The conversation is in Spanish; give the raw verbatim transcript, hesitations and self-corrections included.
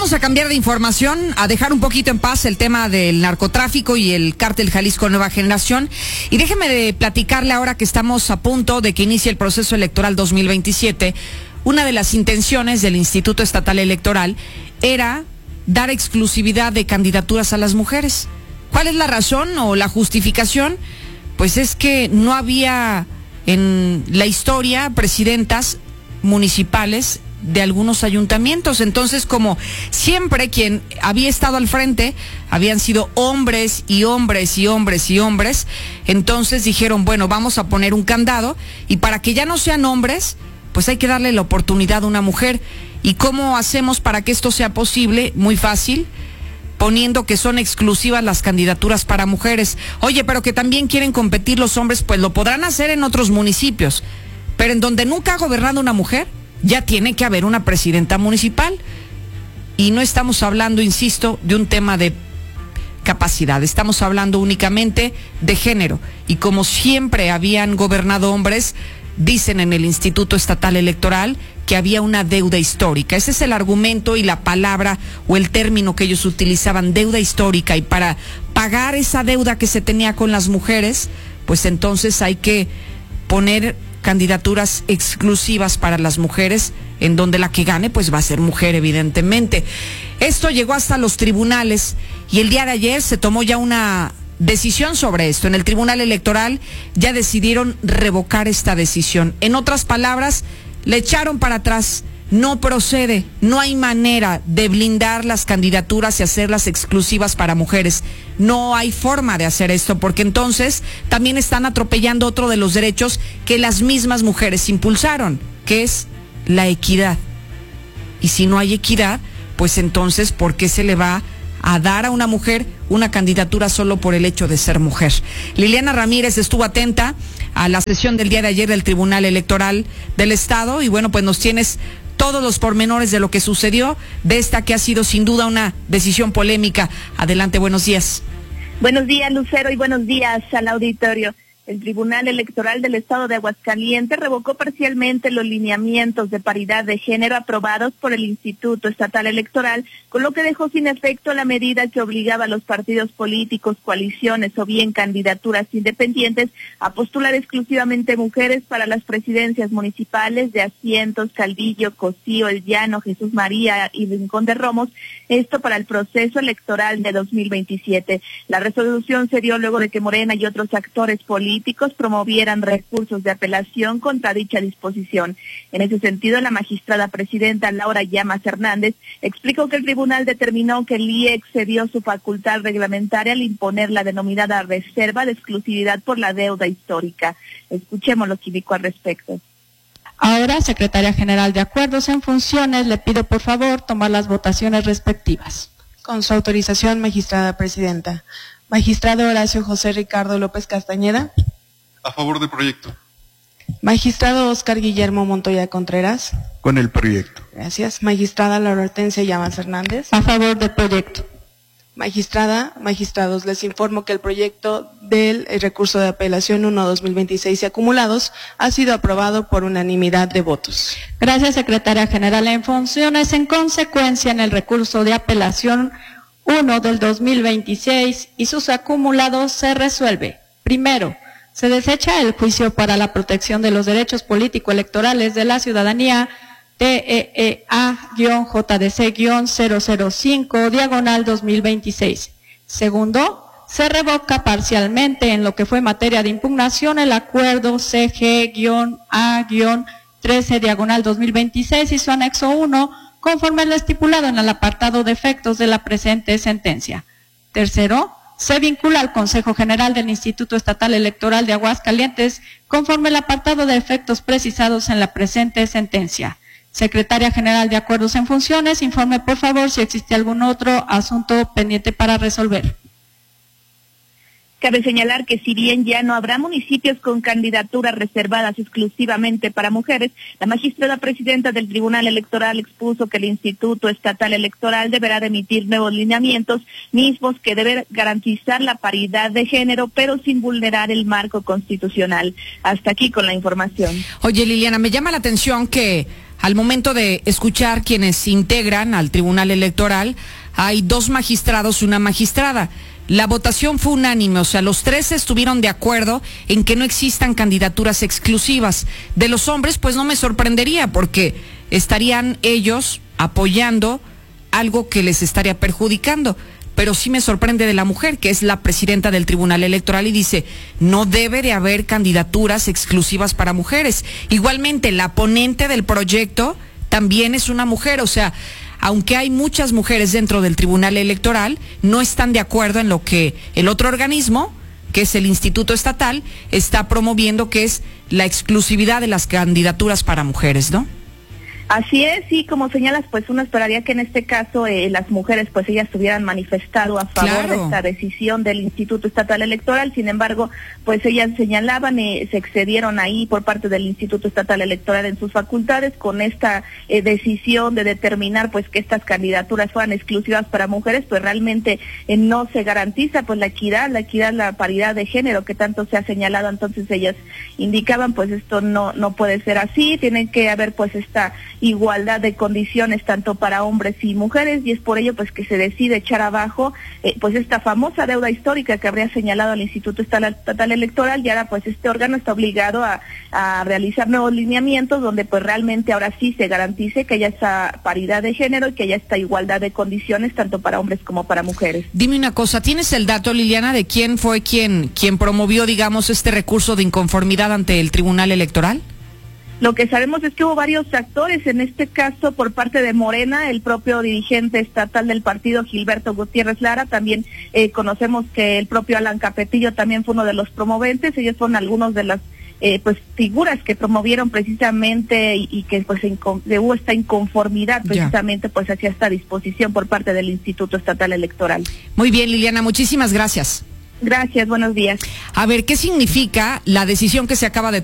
Vamos a cambiar de información, a dejar un poquito en paz el tema del narcotráfico y el cártel Jalisco Nueva Generación. Y déjeme de platicarle ahora que estamos a punto de que inicie el proceso electoral dos mil veintisiete. Una de las intenciones del Instituto Estatal Electoral era dar exclusividad de candidaturas a las mujeres. ¿Cuál es la razón o la justificación? Pues es que no había en la historia presidentas municipales de algunos ayuntamientos. Entonces, como siempre quien había estado al frente habían sido hombres y hombres y hombres y hombres, entonces dijeron, bueno, vamos a poner un candado y para que ya no sean hombres, pues hay que darle la oportunidad a una mujer. ¿Y cómo hacemos para que esto sea posible? Muy fácil, poniendo que son exclusivas las candidaturas para mujeres. Oye, pero que también quieren competir los hombres, pues lo podrán hacer en otros municipios, pero en donde nunca ha gobernado una mujer, ya tiene que haber una presidenta municipal. Y no estamos hablando, insisto, de un tema de capacidad, estamos hablando únicamente de género. Y como siempre habían gobernado hombres, dicen en el Instituto Estatal Electoral que había una deuda histórica. Ese es el argumento y la palabra o el término que ellos utilizaban, deuda histórica. Y para pagar esa deuda que se tenía con las mujeres, pues entonces hay que poner candidaturas exclusivas para las mujeres, en donde la que gane pues va a ser mujer, evidentemente. Esto llegó hasta los tribunales y el día de ayer se tomó ya una decisión sobre esto. En el Tribunal Electoral ya decidieron revocar esta decisión. En otras palabras, le echaron para atrás. No procede, no hay manera de blindar las candidaturas y hacerlas exclusivas para mujeres. No hay forma de hacer esto, porque entonces también están atropellando otro de los derechos que las mismas mujeres impulsaron, que es la equidad. Y si no hay equidad, pues entonces, ¿por qué se le va a dar a una mujer una candidatura solo por el hecho de ser mujer? Liliana Ramírez estuvo atenta a la sesión del día de ayer del Tribunal Electoral del Estado y bueno, pues nos tienes todos los pormenores de lo que sucedió, de esta que ha sido sin duda una decisión polémica. Adelante, buenos días. Buenos días, Lucero, y buenos días al auditorio. El Tribunal Electoral del Estado de Aguascalientes revocó parcialmente los lineamientos de paridad de género aprobados por el Instituto Estatal Electoral, con lo que dejó sin efecto la medida que obligaba a los partidos políticos, coaliciones o bien candidaturas independientes a postular exclusivamente mujeres para las presidencias municipales de Asientos, Calvillo, Cocío, El Llano, Jesús María y Rincón de Romos, esto para el proceso electoral de dos mil veintisiete. La resolución se dio luego de que Morena y otros actores políticos promovieran recursos de apelación contra dicha disposición. En ese sentido, la magistrada presidenta Laura Llamas Hernández explicó que el tribunal determinó que el I E excedió su facultad reglamentaria al imponer la denominada reserva de exclusividad por la deuda histórica. Escuchemos lo que indicó al respecto. Ahora, secretaria general de Acuerdos en Funciones, le pido por favor tomar las votaciones respectivas. Con su autorización, magistrada presidenta. Magistrado Horacio José Ricardo López Castañeda. A favor del proyecto. Magistrado Óscar Guillermo Montoya Contreras. Con el proyecto. Gracias. Magistrada Laura Hortensia Llamas Hernández. A favor del proyecto. Magistrada, magistrados, les informo que el proyecto del recurso de apelación uno barra dos mil veintiséis y acumulados ha sido aprobado por unanimidad de votos. Gracias, secretaria general en funciones. En consecuencia, en el recurso de apelación uno del dos mil veintiséis y sus acumulados se resuelve. Primero, se desecha el juicio para la protección de los derechos político-electorales de la ciudadanía T E E A-J D C-cero cero cinco, diagonal dos mil veintiséis. Segundo, se revoca parcialmente en lo que fue materia de impugnación el acuerdo C G A trece, diagonal dos mil veintiséis y su anexo uno, conforme lo estipulado en el apartado de efectos de la presente sentencia. Tercero, se vincula al Consejo General del Instituto Estatal Electoral de Aguascalientes, conforme el apartado de efectos precisados en la presente sentencia. Secretaria General de Acuerdos en Funciones, informe por favor si existe algún otro asunto pendiente para resolver. Cabe señalar que si bien ya no habrá municipios con candidaturas reservadas exclusivamente para mujeres, la magistrada presidenta del Tribunal Electoral expuso que el Instituto Estatal Electoral deberá de emitir nuevos lineamientos mismos que deben garantizar la paridad de género, pero sin vulnerar el marco constitucional. Hasta aquí con la información. Oye, Liliana, me llama la atención que al momento de escuchar quienes integran al Tribunal Electoral, hay dos magistrados y una magistrada. La votación fue unánime, o sea, los tres estuvieron de acuerdo en que no existan candidaturas exclusivas. De los hombres, pues no me sorprendería, porque estarían ellos apoyando algo que les estaría perjudicando. Pero sí me sorprende de la mujer, que es la presidenta del Tribunal Electoral, y dice, no debe de haber candidaturas exclusivas para mujeres. Igualmente, la ponente del proyecto también es una mujer, o sea, aunque hay muchas mujeres dentro del Tribunal Electoral, no están de acuerdo en lo que el otro organismo, que es el Instituto Estatal, está promoviendo, que es la exclusividad de las candidaturas para mujeres, ¿no? Así es, sí, como señalas, pues uno esperaría que en este caso eh, las mujeres pues ellas hubieran manifestado a favor claro. de esta decisión del Instituto Estatal Electoral. Sin embargo, pues ellas señalaban y eh, se excedieron ahí por parte del Instituto Estatal Electoral en sus facultades con esta eh, decisión de determinar pues que estas candidaturas fueran exclusivas para mujeres, pues realmente eh, no se garantiza pues la equidad, la equidad, la paridad de género que tanto se ha señalado. Entonces ellas indicaban pues esto no no puede ser así, tiene que haber pues esta igualdad de condiciones tanto para hombres y mujeres, y es por ello pues que se decide echar abajo eh, pues esta famosa deuda histórica que habría señalado el Instituto Estatal Electoral, y ahora pues este órgano está obligado a, a realizar nuevos lineamientos donde pues realmente ahora sí se garantice que haya esa paridad de género y que haya esta igualdad de condiciones tanto para hombres como para mujeres. Dime una cosa, ¿tienes el dato, Liliana, de quién fue quien, quien promovió, digamos, este recurso de inconformidad ante el Tribunal Electoral? Lo que sabemos es que hubo varios actores, en este caso por parte de Morena, el propio dirigente estatal del partido, Gilberto Gutiérrez Lara, también eh, conocemos que el propio Alan Capetillo también fue uno de los promoventes. Ellos fueron algunos de las eh, pues figuras que promovieron precisamente y, y que pues incon- hubo esta inconformidad precisamente ya. pues hacia esta disposición por parte del Instituto Estatal Electoral. Muy bien, Liliana, muchísimas gracias. Gracias, buenos días. A ver, ¿qué significa la decisión que se acaba de